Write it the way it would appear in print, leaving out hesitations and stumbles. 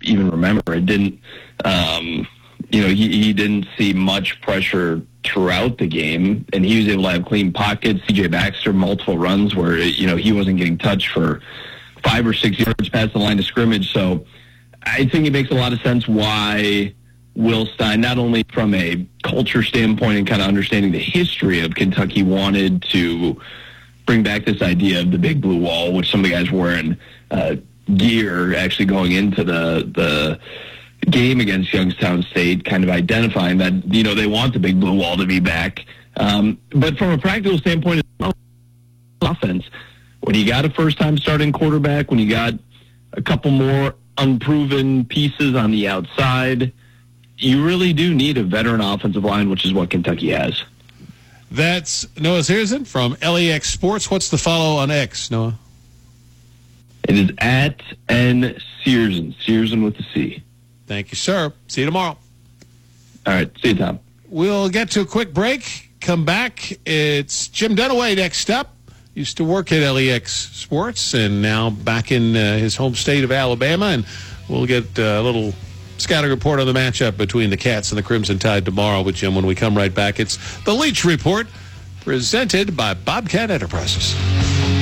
even remember. It didn't, he didn't see much pressure throughout the game, and he was able to have clean pockets. C.J. Baxter, multiple runs where, he wasn't getting touched for 5 or 6 yards past the line of scrimmage. So I think it makes a lot of sense why Will Stein, not only from a culture standpoint and kind of understanding the history of Kentucky, wanted to bring back this idea of the Big Blue Wall, which some of the guys were in gear actually going into the game against Youngstown State, kind of identifying that, they want the Big Blue Wall to be back. But from a practical standpoint, offense, when you got a first-time starting quarterback, when you got a couple more unproven pieces on the outside, you really do need a veteran offensive line, which is what Kentucky has. That's Noah Searson from LEX Sports. What's the follow on X, Noah? It is at N Searson. Searson with the C. Thank you, sir. See you tomorrow. All right. See you, Tom. We'll get to a quick break. Come back. It's Jim Dunaway next up. Used to work at LEX Sports and now back in his home state of Alabama. And we'll get a little scouting report on the matchup between the Cats and the Crimson Tide tomorrow with Jim when we come right back. It's the Leach Report presented by Bobcat Enterprises.